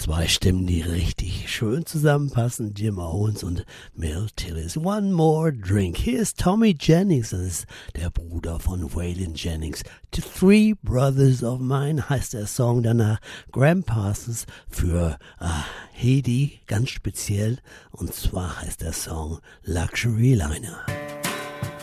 Zwei Stimmen, die richtig schön zusammenpassen, Jim Owens und Mel Tillis. One More Drink. Hier ist Tommy Jennings, das ist der Bruder von Waylon Jennings. The Three Brothers of Mine heißt der Song, danach Graham Parsons für Hedy, ganz speziell. Und zwar heißt der Song Luxury Liner.